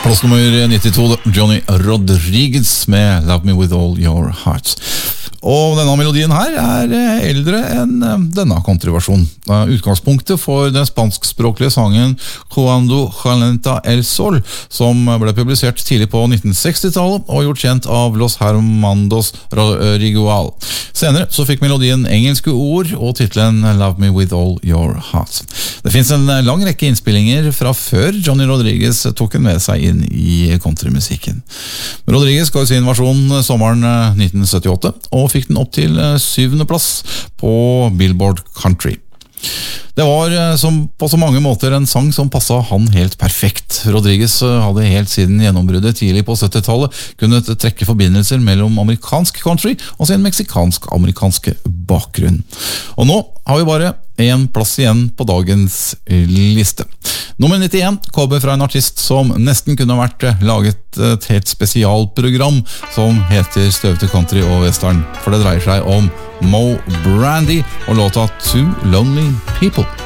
Plass nummer 92, Johnny Rodriguez med Love Me With All Your Hearts. Og denne melodien her eldre enn denne countryversjonen. Utgangspunktet for den spanskspråklige sangen Cuando Calienta el Sol, som ble publisert tidlig på 1960-tallet og gjort kjent av Los Hermanos Rigual. Senere så fikk melodien engelske ord og titlen Love Me With All Your Hearts. Det finnes en lang rekke innspillinger fra før Johnny Rodriguez tok den med seg inn i countrymusikken. Rodriguez ga sin versjon sommeren 1978 og fikk den opp til 7. plass på Billboard Country. Det var som på så mange måter en sang som passet han helt perfekt. Rodriguez hadde helt siden gjennombruddet tidlig på 70-tallet kunnet trekke forbindelser mellom amerikansk country og sin meksikansk-amerikanske bakgrunn. Og nå har vi bare en plass igjen på dagens liste. Nummer 91 kommer fra en artist som nesten kunne vært laget et helt spesialprogram som heter Støvete Country og Western, for det dreier seg om Mo Brandy og låta Two Lonely People.